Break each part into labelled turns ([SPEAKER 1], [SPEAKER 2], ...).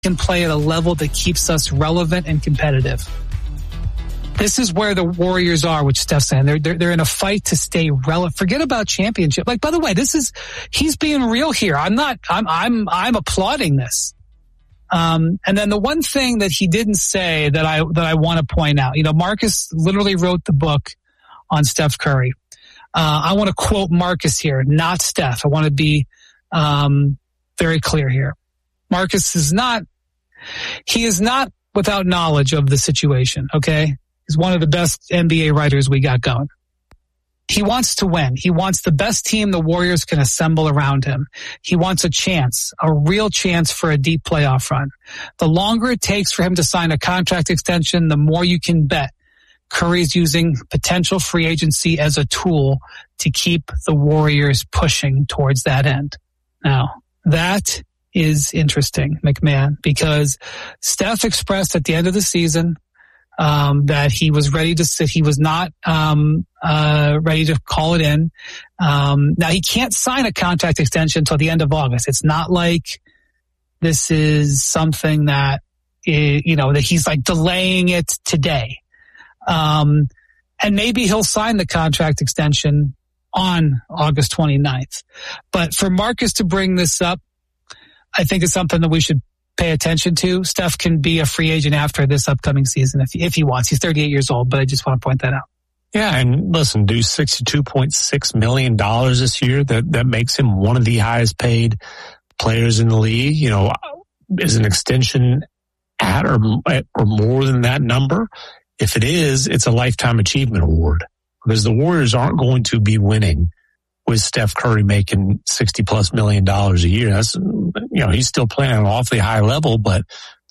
[SPEAKER 1] can play at a level that keeps us relevant and competitive. This is where the Warriors are, which Steph's saying. They're in a fight to stay relevant. Forget about championship. Like, by the way, he's being real here. I'm applauding this. And then the one thing that he didn't say that I want to point out, Marcus literally wrote the book on Steph Curry. I want to quote Marcus here, not Steph. I want to be, very clear here. Marcus is not without knowledge of the situation. Okay. He's one of the best NBA writers we got going. He wants to win. He wants the best team the Warriors can assemble around him. He wants a real chance for a deep playoff run. The longer it takes for him to sign a contract extension, the more you can bet Curry's using potential free agency as a tool to keep the Warriors pushing towards that end. Now, that is interesting, McMahon, because Steph expressed at the end of the season that he was ready to sit. He was not ready to call it in. Now, he can't sign a contract extension until the end of August. It's not like this is something that, that he's like delaying it today. And maybe he'll sign the contract extension on August 29th. But for Marcus to bring this up, I think it's something that we should pay attention to. Steph can be a free agent after this upcoming season if he wants. He's 38 years old, but I just want to point that out.
[SPEAKER 2] Yeah, and listen, do $62.6 million this year. That makes him one of the highest paid players in the league. Is an extension at or more than that number? If it is, it's a lifetime achievement award, because the Warriors aren't going to be winning with Steph Curry making $60+ million a year. That's, he's still playing at an awfully high level, but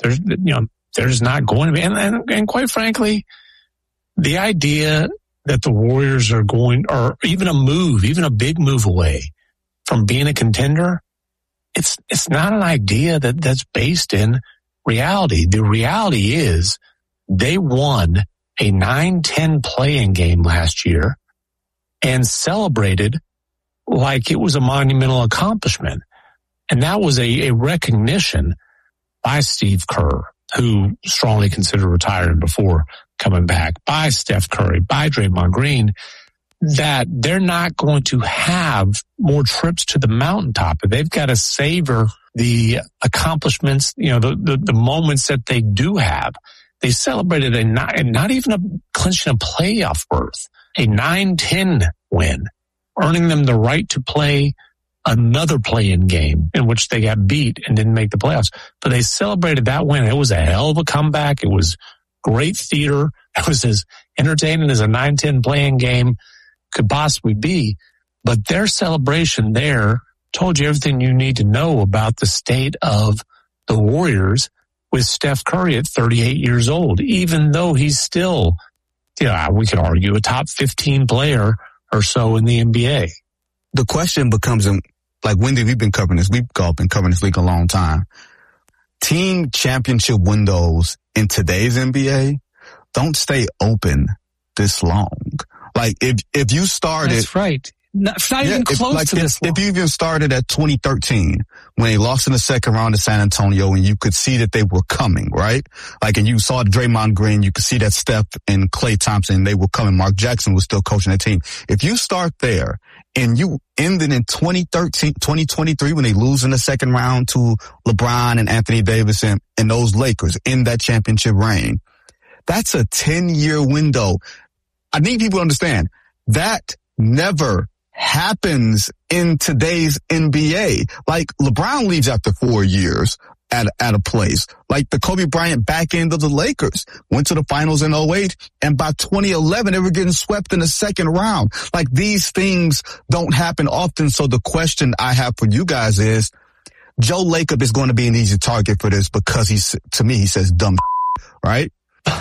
[SPEAKER 2] there's not going to be. And quite frankly, the idea that the Warriors are going, or even a big move away from being a contender, it's not an idea that's based in reality. The reality is they won a 9-10 play-in game last year and celebrated like it was a monumental accomplishment. And that was a recognition by Steve Kerr, who strongly considered retiring before coming back, by Steph Curry, by Draymond Green, that they're not going to have more trips to the mountaintop. They've got to savor the accomplishments, the moments that they do have. They celebrated not even clinching a playoff berth, a 9-10 win, earning them the right to play another play-in game in which they got beat and didn't make the playoffs. But they celebrated that win. It was a hell of a comeback. It was great theater. It was as entertaining as a 9-10 play-in game could possibly be. But their celebration there told you everything you need to know about the state of the Warriors with Steph Curry at 38 years old, even though he's still, we could argue a top 15 player or so in the NBA.
[SPEAKER 3] The question becomes, like, Wendy, we've been covering this. We've all been covering this league a long time. Team championship windows in today's NBA don't stay open this long. Like, if you started...
[SPEAKER 1] That's right. Not even close to this long.
[SPEAKER 3] If you even started at 2013, when they lost in the second round to San Antonio, and you could see that they were coming, right? Like, and you saw Draymond Green, you could see that Steph and Klay Thompson, they were coming. Mark Jackson was still coaching that team. If you start there and you ended in 2023 when they lose in the second round to LeBron and Anthony Davis and those Lakers in that championship reign, that's a 10-year window. I need people to understand that never happens in today's NBA. Like, LeBron leaves after 4 years at a place. Like the Kobe Bryant back end of the Lakers went to the finals in 2008, and by 2011 they were getting swept in the second round. Like, these things don't happen often. So the question I have for you guys is, Joe Lacob is going to be an easy target for this because to me he says dumb right?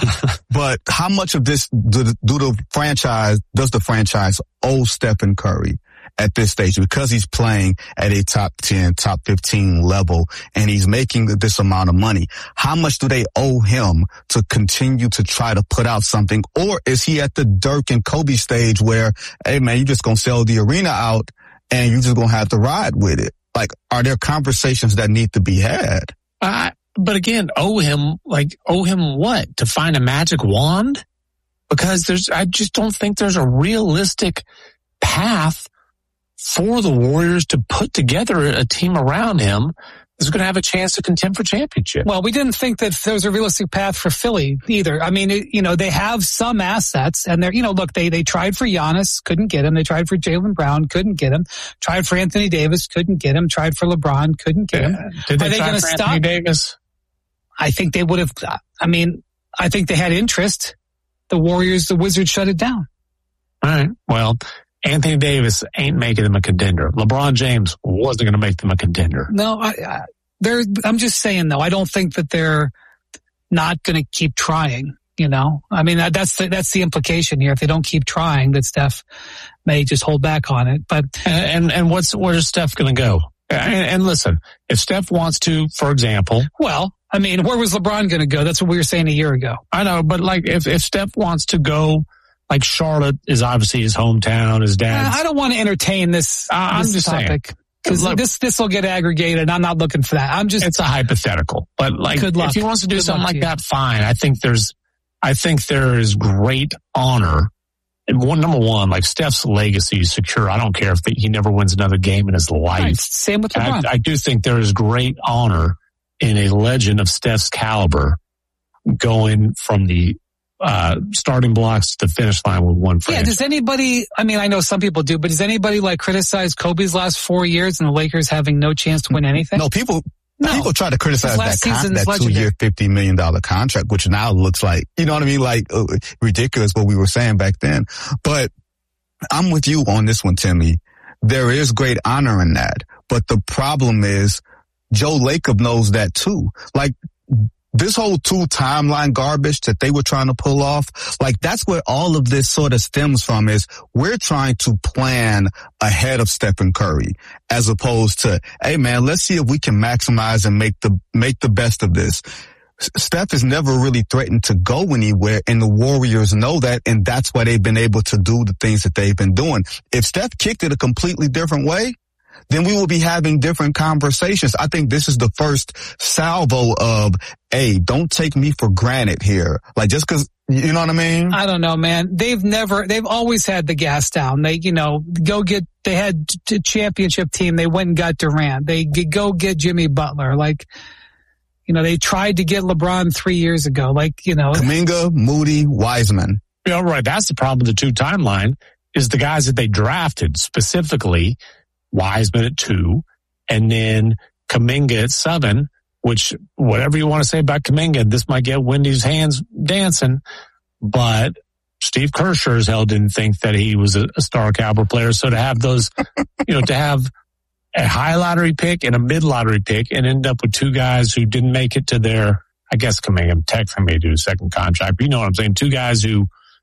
[SPEAKER 3] But how much of this does the franchise owe Stephen Curry at this stage, because he's playing at a top 10, top 15 level and he's making this amount of money? How much do they owe him to continue to try to put out something? Or is he at the Dirk and Kobe stage where, hey man, you just gonna sell the arena out and you just gonna have to ride with it? Like, are there conversations that need to be had?
[SPEAKER 2] But again, owe him what? To find a magic wand? Because I just don't think there's a realistic path for the Warriors to put together a team around him that's going to have a chance to contend for championship.
[SPEAKER 1] Well, we didn't think that there was a realistic path for Philly either. I mean, they have some assets and they're, look, they tried for Giannis, couldn't get him. They tried for Jaylen Brown, couldn't get him. Tried for Anthony Davis, couldn't get him. Tried for LeBron, couldn't get him.
[SPEAKER 2] Did they try for Anthony Davis?
[SPEAKER 1] I think they would have, I think they had interest. The Wizards shut it down.
[SPEAKER 2] All right. Well, Anthony Davis ain't making them a contender. LeBron James wasn't going to make them a contender.
[SPEAKER 1] No, I'm just saying though, I don't think that they're not going to keep trying, that's the implication here. If they don't keep trying, that Steph may just hold back on it. But,
[SPEAKER 2] and where's Steph going to go? And listen, if Steph wants to, for example,
[SPEAKER 1] where was LeBron going to go? That's what we were saying a year ago.
[SPEAKER 2] I know, but if Steph wants to go, Charlotte is obviously his hometown, his dad's.
[SPEAKER 1] I don't want to entertain this topic because this will get aggregated. I'm not looking for that. it's
[SPEAKER 2] a hypothetical, but if he wants to do something like that, fine. I think there is great honor. And number one, Steph's legacy is secure. I don't care if he never wins another game in his life.
[SPEAKER 1] Right. Same with LeBron.
[SPEAKER 2] I do think there is great honor in a legend of Steph's caliber going from the starting blocks to the finish line with one franchise.
[SPEAKER 1] Yeah, does anybody, I know some people do, but does anybody criticize Kobe's last 4 years and the Lakers having no chance to win anything?
[SPEAKER 3] No, people try to criticize that 2-year, $50 million contract, which now looks like, ridiculous what we were saying back then. But I'm with you on this one, Timmy. There is great honor in that. But the problem is Joe Lacob knows that too. This whole 2 timeline garbage that they were trying to pull off, that's where all of this sort of stems from is we're trying to plan ahead of Stephen Curry as opposed to, hey man, let's see if we can maximize and make the best of this. Steph has never really threatened to go anywhere and the Warriors know that and that's why they've been able to do the things that they've been doing. If Steph kicked it a completely different way, then we will be having different conversations. I think this is the first salvo of, hey, don't take me for granted here. Just cause, you know what I mean?
[SPEAKER 1] I don't know, man. They've always had the gas down. They, they had a championship team. They went and got Durant. They go get Jimmy Butler. They tried to get LeBron 3 years ago.
[SPEAKER 3] Kuminga, Moody, Wiseman.
[SPEAKER 2] Right. That's the problem with the 2 timeline is the guys that they drafted specifically. Wiseman at 2, and then Kuminga at 7, which whatever you want to say about Kuminga, this might get Wendy's hands dancing, but Steve Kershaw as hell didn't think that he was a star caliber player. So to have those, to have a high lottery pick and a mid lottery pick and end up with 2 guys who didn't make it to their, I guess Kuminga technically may do a second contract, but you know what I'm saying? 2 guys who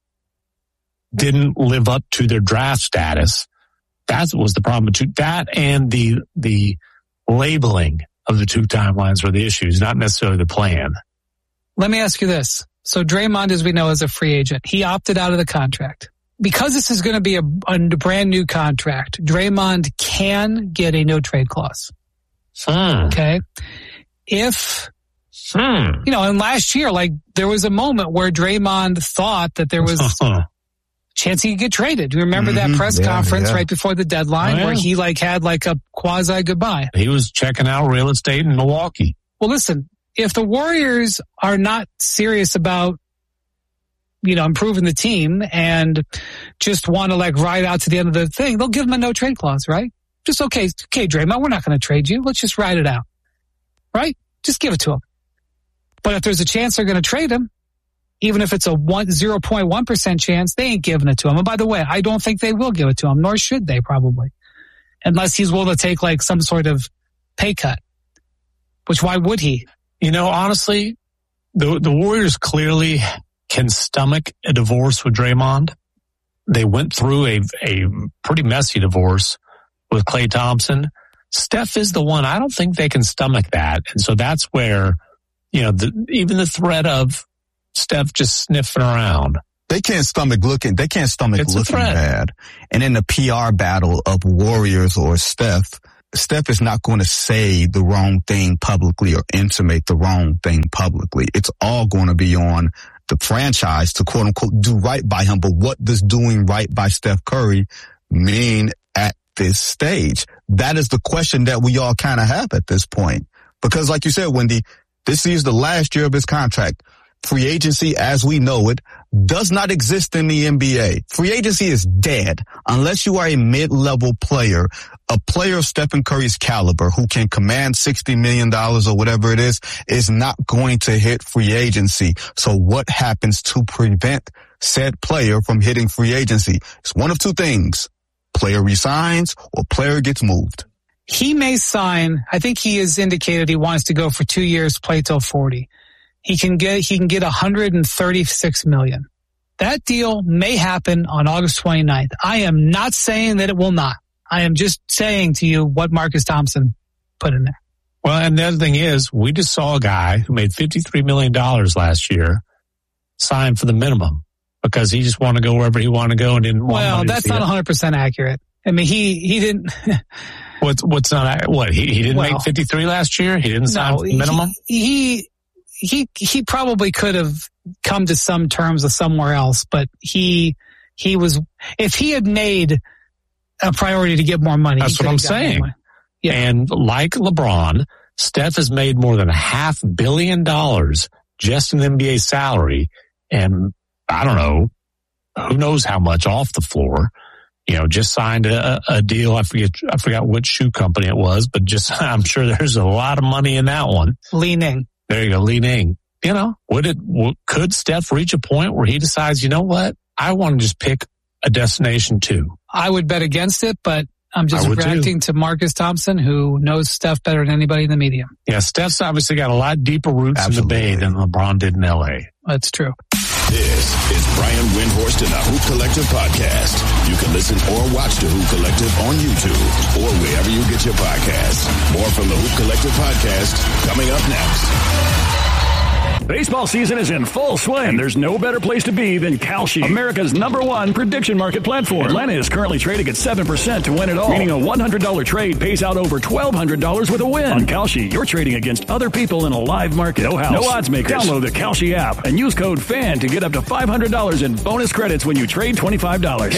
[SPEAKER 2] didn't live up to their draft status. That was the problem. That and the labeling of the 2 timelines were the issues, not necessarily the plan.
[SPEAKER 1] Let me ask you this. So Draymond, as we know, is a free agent. He opted out of the contract. Because this is going to be a brand new contract, Draymond can get a no trade clause. Okay? If, and last year, there was a moment where Draymond thought that there was chance he could get traded. You remember that press conference right before the deadline where he had a quasi goodbye?
[SPEAKER 2] He was checking out real estate in Milwaukee.
[SPEAKER 1] Well, listen, if the Warriors are not serious about, improving the team and just want to ride out to the end of the thing, they'll give him a no trade clause, right? Just okay, Draymond, we're not going to trade you. Let's just ride it out. Right? Just give it to him. But if there's a chance they're going to trade him, even if it's a 0.1% chance, they ain't giving it to him. And by the way, I don't think they will give it to him, nor should they probably. Unless he's willing to take some sort of pay cut. Which why would he?
[SPEAKER 2] Honestly, the Warriors clearly can stomach a divorce with Draymond. They went through a pretty messy divorce with Klay Thompson. Steph is the one. I don't think they can stomach that. And so that's where, even the threat of Steph just sniffing around.
[SPEAKER 3] They can't stomach looking bad. And in the PR battle of Warriors or Steph Steph is not going to say the wrong thing publicly or intimate the wrong thing publicly. It's all going to be on the franchise to quote unquote do right by him. But what does doing right by Steph Curry mean at this stage? That is the question that we all kind of have at this point. Because like you said, Wendy, this is the last year of his contract. Free agency, as we know it, does not exist in the NBA. Free agency is dead unless you are a mid-level player, a player of Stephen Curry's caliber who can command $60 million or whatever it is not going to hit free agency. So what happens to prevent said player from hitting free agency? It's one of two things. Player resigns or player gets moved.
[SPEAKER 1] He may sign. I think he has indicated he wants to go for 2 years, play till 40. He can get $136 million. That deal may happen on August 29th. I am not saying that it will not. I am just saying to you what Marcus Thompson put in there.
[SPEAKER 2] Well, and the other thing is, we just saw a guy who made $53 million last year sign for the minimum because he just wanted to go wherever he wanted to go and didn't want money.
[SPEAKER 1] Well, that's not 100% accurate. I mean, he didn't.
[SPEAKER 2] What's not, what, he didn't make 53 last year? He didn't sign for the minimum?
[SPEAKER 1] He probably could have come to some terms with somewhere else, but he was, if he had made a priority to get more money.
[SPEAKER 2] That's what I'm saying. Yeah. And like LeBron, Steph has made more than $500 million just in NBA salary. And I don't know, who knows how much off the floor. You know, just signed a deal. I forgot which shoe company it was, but I'm sure there's a lot of money in that one.
[SPEAKER 1] Leaning.
[SPEAKER 2] There you go, leaning. You know, could Steph reach a point where he decides, you know what, I want to just pick a destination too?
[SPEAKER 1] I would bet against it, but I'm just reacting to Marcus Thompson, who knows Steph better than anybody in the media.
[SPEAKER 2] Yeah, Steph's obviously got a lot deeper roots in the Bay than LeBron did in L.A.
[SPEAKER 1] That's true.
[SPEAKER 4] This is Brian Windhorst and the Hoop Collective podcast. You can listen or watch the Hoop Collective on YouTube or wherever you get your podcasts. More from the Hoop Collective podcast coming up next.
[SPEAKER 5] Baseball season is in full swing, and there's no better place to be than Kalshi, America's #1 prediction market platform. Atlanta is currently trading at 7% to win it all, meaning a $100 trade pays out over $1,200 with a win. On Kalshi, you're trading against other people in a live market. No house, no odds makers. Download the Kalshi app and use code FAN to get up to $500 in bonus credits when you trade $25.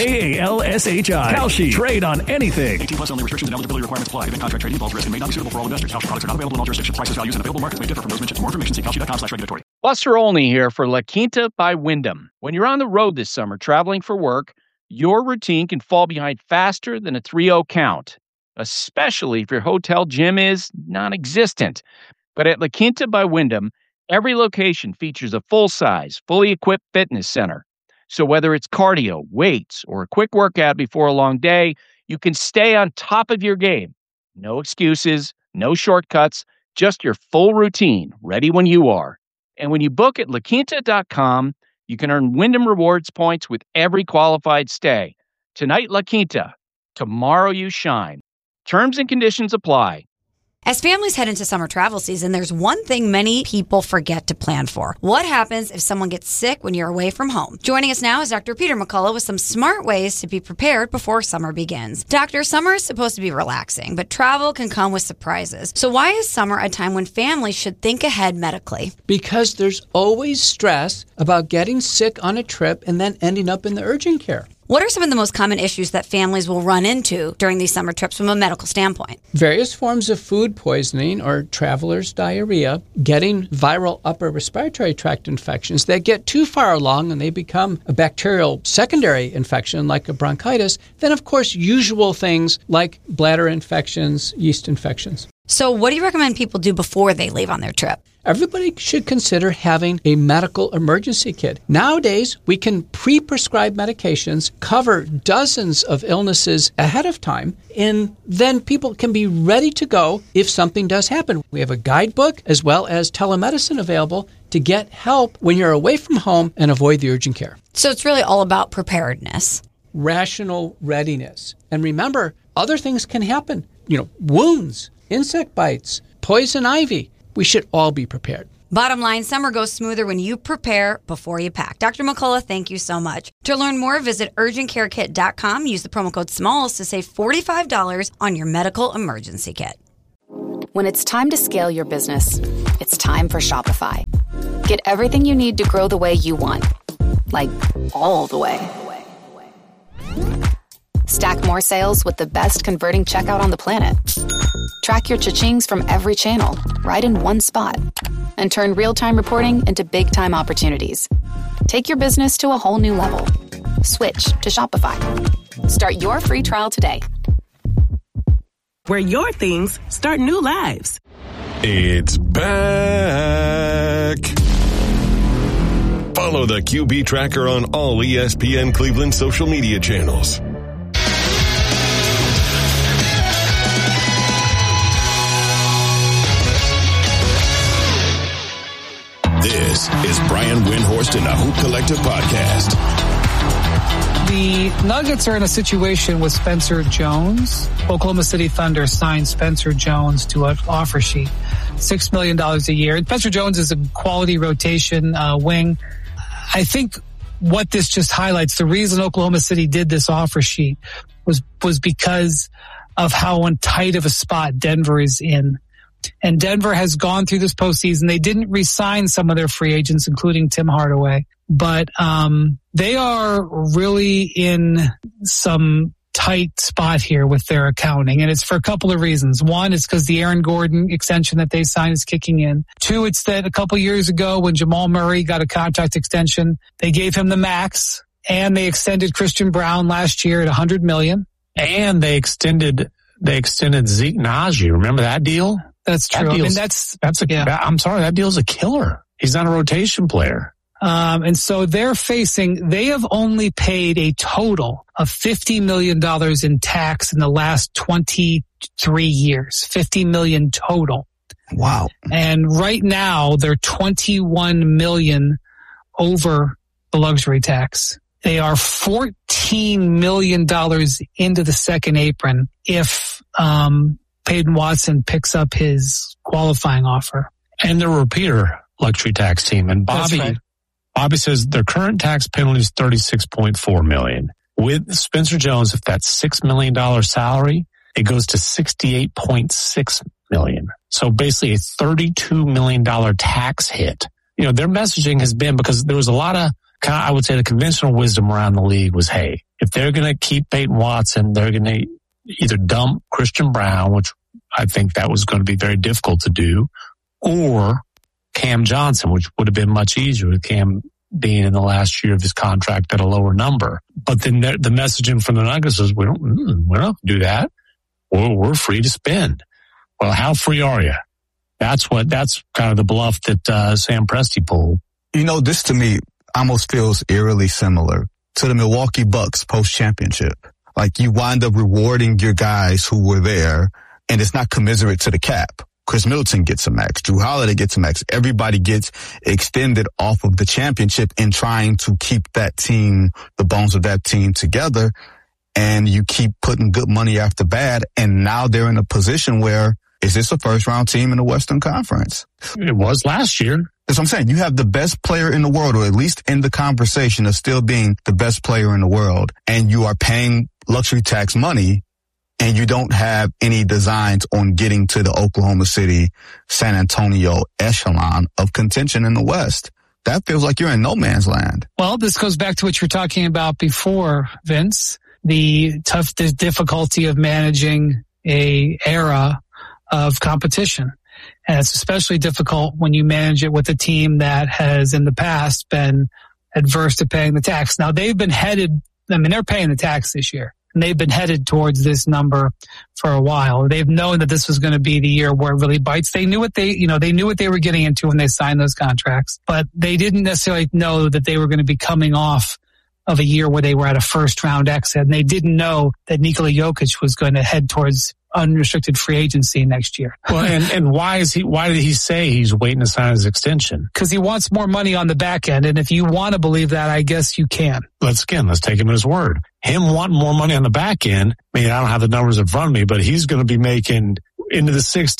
[SPEAKER 5] KALSHI. Kalshi. Trade on anything. 18 plus only. Restrictions and eligibility requirements apply. Event contract trading involves risk and may not be suitable for all investors. Kalshi products are not available in all jurisdictions. Prices, values, and available markets may differ from those mentioned. For more information, see kalshi.com/regulatory.
[SPEAKER 6] Buster Olney here for La Quinta by Wyndham. When you're on the road this summer traveling for work, your routine can fall behind faster than a 3-0 count, especially if your hotel gym is non-existent. But at La Quinta by Wyndham, every location features a full-size, fully equipped fitness center. So whether it's cardio, weights, or a quick workout before a long day, you can stay on top of your game. No excuses, no shortcuts, just your full routine, ready when you are. And when you book at LaQuinta.com, you can earn Wyndham Rewards points with every qualified stay. Tonight, La Quinta. Tomorrow, you shine. Terms and conditions apply.
[SPEAKER 7] As families head into summer travel season, there's one thing many people forget to plan for. What happens if someone gets sick when you're away from home? Joining us now is Dr. Peter McCullough with some smart ways to be prepared before summer begins. Doctor, summer is supposed to be relaxing, but travel can come with surprises. So why is summer a time when families should think ahead medically?
[SPEAKER 8] Because there's always stress about getting sick on a trip and then ending up in the urgent care.
[SPEAKER 7] What are some of the most common issues that families will run into during these summer trips from a medical standpoint?
[SPEAKER 8] Various forms of food poisoning or traveler's diarrhea, getting viral upper respiratory tract infections that get too far along and they become a bacterial secondary infection like a bronchitis. Then, of course, usual things like bladder infections, yeast infections.
[SPEAKER 7] So what do you recommend people do before they leave on their trip?
[SPEAKER 8] Everybody should consider having a medical emergency kit. Nowadays, we can pre-prescribe medications, cover dozens of illnesses ahead of time, and then people can be ready to go if something does happen. We have a guidebook as well as telemedicine available to get help when you're away from home and avoid the urgent care.
[SPEAKER 7] So it's really all about preparedness.
[SPEAKER 8] Rational readiness. And remember, other things can happen. Wounds, insect bites, poison ivy. We should all be prepared.
[SPEAKER 7] Bottom line, summer goes smoother when you prepare before you pack. Dr. McCullough, thank you so much. To learn more, visit urgentcarekit.com. Use the promo code SMALLS to save $45 on your medical emergency kit.
[SPEAKER 9] When it's time to scale your business, it's time for Shopify. Get everything you need to grow the way you want. Like, all the way. Stack more sales with the best converting checkout on the planet. Track your cha-chings from every channel, right in one spot. And turn real-time reporting into big-time opportunities. Take your business to a whole new level. Switch to Shopify. Start your free trial today.
[SPEAKER 10] Where your things start new lives.
[SPEAKER 11] It's back. Follow the QB Tracker on all ESPN Cleveland social media channels.
[SPEAKER 4] This is Brian Windhorst and the Hoop Collective podcast.
[SPEAKER 1] The Nuggets are in a situation with Spencer Jones. Oklahoma City Thunder signed Spencer Jones to an offer sheet, $6 million a year. And Spencer Jones is a quality rotation wing. I think what this just highlights, the reason Oklahoma City did this offer sheet was because of how tight of a spot Denver is in. And Denver has gone through this postseason. They didn't re-sign some of their free agents, including Tim Hardaway. But they are really in some tight spot here with their accounting. And it's for a couple of reasons. One, it's because the Aaron Gordon extension that they signed is kicking in. Two, it's that a couple years ago when Jamal Murray got a contract extension, they gave him the max. And they extended Christian Brown last year at $100 million.
[SPEAKER 2] And they extended Zeke Naji. Remember that deal?
[SPEAKER 1] That's true.
[SPEAKER 2] I'm sorry, that deal's a killer. He's not a rotation player.
[SPEAKER 1] And so they have only paid a total of $50 million in tax in the last 23 years. $50 million total.
[SPEAKER 3] Wow.
[SPEAKER 1] And right now they're $21 million over the luxury tax. They are $14 million into the second apron if, Peyton Watson picks up his qualifying offer.
[SPEAKER 2] And they're a repeater luxury tax team. And Bobby says their current tax penalty is $36.4 million. With Spencer Jones, if that's $6 million salary, it goes to $68.6 million. So basically a $32 million tax hit. You know, their messaging has been, because there was a lot of, I would say the conventional wisdom around the league was, hey, if they're going to keep Peyton Watson, they're going to either dump Christian Brown, which I think that was going to be very difficult to do, or Cam Johnson, which would have been much easier with Cam being in the last year of his contract at a lower number. But then the messaging from the Nuggets is, we're not going to do that. We're free to spend. Well, how free are you? That's kind of the bluff that Sam Presti pulled.
[SPEAKER 3] You know, this to me almost feels eerily similar to the Milwaukee Bucks post-championship. Like, you wind up rewarding your guys who were there, and it's not commiserate to the cap. Chris Middleton gets a max. Drew Holiday gets a max. Everybody gets extended off of the championship in trying to keep that team, the bones of that team together. And you keep putting good money after bad. And now they're in a position where, is this a first round team in the Western Conference?
[SPEAKER 2] It was last year.
[SPEAKER 3] That's what I'm saying. You have the best player in the world, or at least in the conversation of still being the best player in the world. And you are paying luxury tax money, and you don't have any designs on getting to the Oklahoma City, San Antonio echelon of contention in the West. That feels like you're in no man's land.
[SPEAKER 1] Well, this goes back to what you were talking about before, Vince, the difficulty of managing a era of competition. And it's especially difficult when you manage it with a team that has in the past been adverse to paying the tax. Now, they've been headed, they're paying the tax this year. And they've been headed towards this number for a while. They've known that this was going to be the year where it really bites. They knew what they were getting into when they signed those contracts, but they didn't necessarily know that they were going to be coming off of a year where they were at a first round exit. And they didn't know that Nikola Jokic was going to head towards unrestricted free agency next year.
[SPEAKER 2] Well, and why did he say he's waiting to sign his extension?
[SPEAKER 1] Because he wants more money on the back end. And if you want to believe that, I guess you can.
[SPEAKER 2] Let's take him at his word. Him wanting more money on the back end. I mean, I don't have the numbers in front of me, but he's going to be making into the 60s.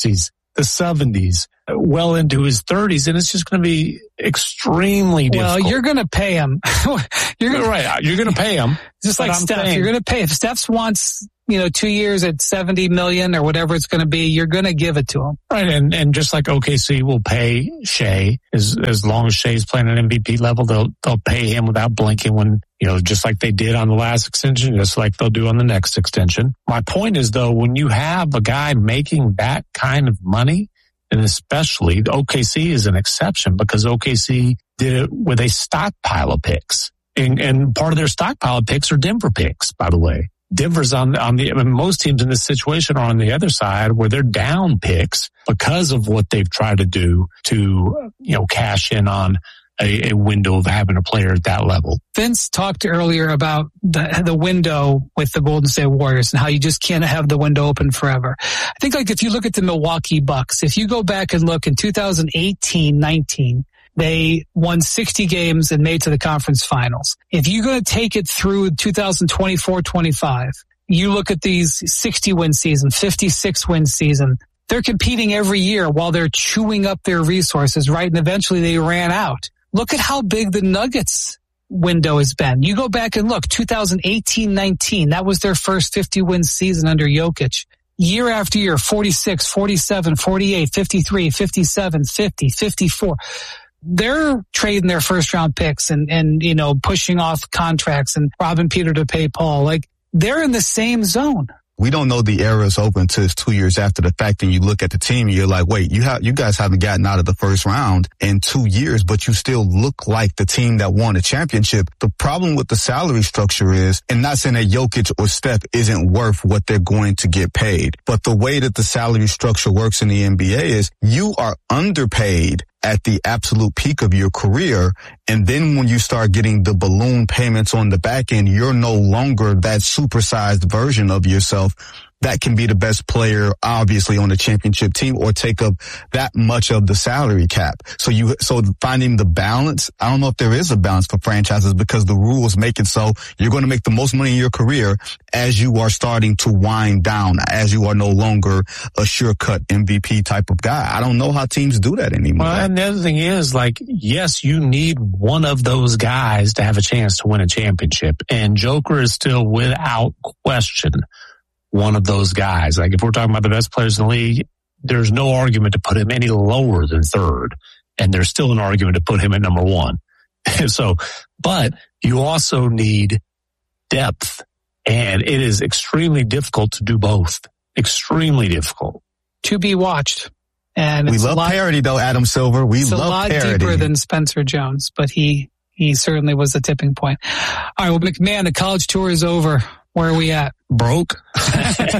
[SPEAKER 2] the 70s, well into his 30s, and it's just going to be extremely difficult.
[SPEAKER 1] Well, you're going to pay him. You're
[SPEAKER 2] going to pay him.
[SPEAKER 1] Just like Steph, you're going to pay. If Steph wants, 2 years at $70 million or whatever it's going to be, you're going to give it to him.
[SPEAKER 2] Right. And just like OKC will pay Shea, as long as Shea's playing at MVP level, they'll pay him without blinking when, just like they did on the last extension, just like they'll do on the next extension. My point is, though, when you have a guy making that kind of money, and especially OKC is an exception because OKC did it with a stockpile of picks. And part of their stockpile of picks are Denver picks, by the way. Denver's most teams in this situation are on the other side where they're down picks because of what they've tried to do to, cash in on a window of having a player at that level.
[SPEAKER 1] Vince talked earlier about the window with the Golden State Warriors and how you just can't have the window open forever. I think if you look at the Milwaukee Bucks, if you go back and look in 2018-19, they won 60 games and made to the conference finals. If you're going to take it through 2024-25, you look at these 60-win season, 56-win season, they're competing every year while they're chewing up their resources, right? And eventually they ran out. Look at how big the Nuggets window has been. You go back and look, 2018-19, that was their first 50-win season under Jokic. Year after year, 46, 47, 48, 53, 57, 50, 54. They're trading their first round picks and pushing off contracts and robbing Peter to pay Paul. Like, they're in the same zone.
[SPEAKER 3] We don't know the era is open until it's 2 years after the fact, and you look at the team and you're like, wait, you guys haven't gotten out of the first round in 2 years, but you still look like the team that won a championship. The problem with the salary structure is, and not saying that Jokic or Steph isn't worth what they're going to get paid, but the way that the salary structure works in the NBA is you are underpaid at the absolute peak of your career. And then when you start getting the balloon payments on the back end, you're no longer that supersized version of yourself that can be the best player, obviously, on the championship team or take up that much of the salary cap. So finding the balance, I don't know if there is a balance for franchises because the rules make it so you're going to make the most money in your career as you are starting to wind down, as you are no longer a sure-cut MVP type of guy. I don't know how teams do that anymore.
[SPEAKER 2] Well, and the other thing is, yes, you need one of those guys to have a chance to win a championship. And Joker is still, without question, one of those guys. Like, if we're talking about the best players in the league, there's no argument to put him any lower than third. And there's still an argument to put him at number one. But you also need depth. And it is extremely difficult to do both. Extremely difficult.
[SPEAKER 1] To be watched. And
[SPEAKER 3] we love parity, though, Adam Silver. We love parity.
[SPEAKER 1] It's a lot deeper than Spencer Jones, but he certainly was a tipping point. All right, well, McMahon, the college tour is over. Where are we at?
[SPEAKER 2] Broke. And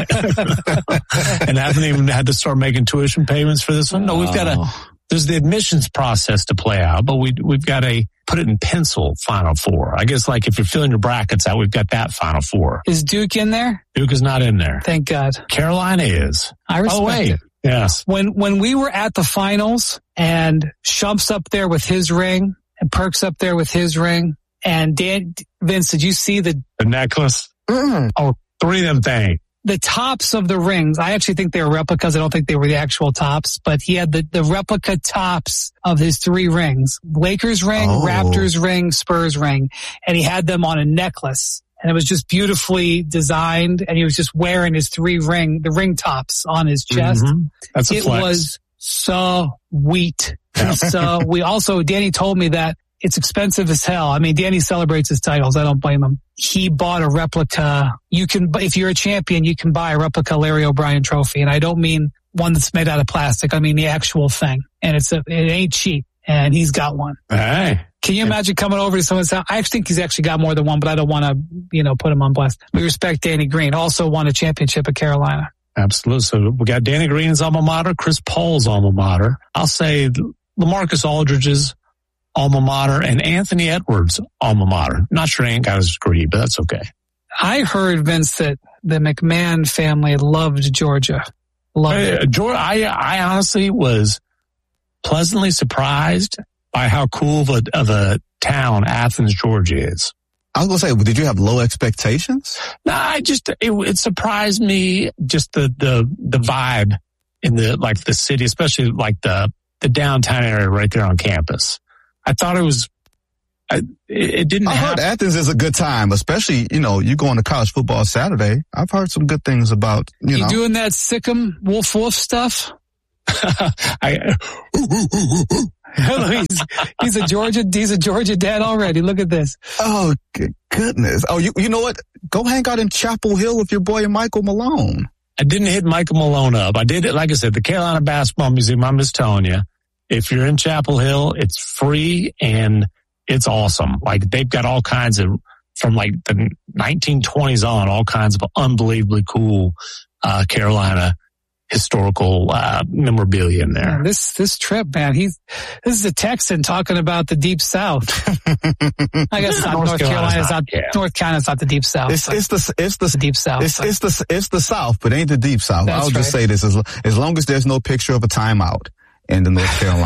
[SPEAKER 2] haven't even had to start making tuition payments for this one. No, there's the admissions process to play out, but we've got a put it in pencil Final Four. I guess if you're filling your brackets out, we've got that Final Four.
[SPEAKER 1] Is Duke in there?
[SPEAKER 2] Duke is not in there.
[SPEAKER 1] Thank God.
[SPEAKER 2] Carolina is.
[SPEAKER 1] I respect it.
[SPEAKER 2] Yes.
[SPEAKER 1] When we were at the finals and Shump's up there with his ring and Perk's up there with his ring, and Vince, did you see the
[SPEAKER 2] necklace? Oh, 3 of them things.
[SPEAKER 1] The tops of the rings, I actually think they were replicas. I don't think they were the actual tops, but he had the replica tops of his 3 rings. Lakers ring, Raptors ring, Spurs ring. And he had them on a necklace. And it was just beautifully designed. And he was just wearing his the ring tops on his chest.
[SPEAKER 2] Mm-hmm. That's a flex.
[SPEAKER 1] It was so sweet. So Danny told me that it's expensive as hell. I mean, Danny celebrates his titles. I don't blame him. He bought a replica. If you're a champion, you can buy a replica Larry O'Brien trophy. And I don't mean one that's made out of plastic. I mean the actual thing. And it ain't cheap. And he's got one.
[SPEAKER 2] Hey.
[SPEAKER 1] Can you imagine coming over to someone's house? I actually think he's actually got more than one, but I don't want to, put him on blast. We respect Danny Green. Also won a championship at Carolina.
[SPEAKER 2] Absolutely. So we got Danny Green's alma mater, Chris Paul's alma mater. I'll say LaMarcus Aldridge's alma mater and Anthony Edwards' alma mater. Not sure he ain't got his degree, but that's okay.
[SPEAKER 1] I heard, Vince, that the McMahon family loved Georgia.
[SPEAKER 2] I honestly was pleasantly surprised by how cool of a town Athens, Georgia is.
[SPEAKER 3] I was going to say, did you have low expectations?
[SPEAKER 2] No, it surprised me, just the vibe in the city, especially like the downtown area right there on campus. I thought it didn't
[SPEAKER 3] I heard Athens is a good time, especially, you going to college football Saturday. I've heard some good things about,
[SPEAKER 1] You doing that Sikkim Wolf stuff? He's a Georgia dad already. Look at this.
[SPEAKER 3] Oh, goodness. Oh, you know what? Go hang out in Chapel Hill with your boy Michael Malone.
[SPEAKER 2] I didn't hit Michael Malone up. I did it, like I said, the Carolina Basketball Museum. I'm just telling you, if you're in Chapel Hill, it's free and it's awesome. Like, they've got all kinds of, from like the 1920s on, all kinds of unbelievably cool Carolina historical memorabilia in there.
[SPEAKER 1] Man, this trip, man, this is a Texan talking about the Deep South. I guess North Carolina's not the Deep South.
[SPEAKER 3] It's the
[SPEAKER 1] Deep South.
[SPEAKER 3] It's the South, but ain't the Deep South. I'll just say this: as long as there's no picture of a timeout in the North Carolina.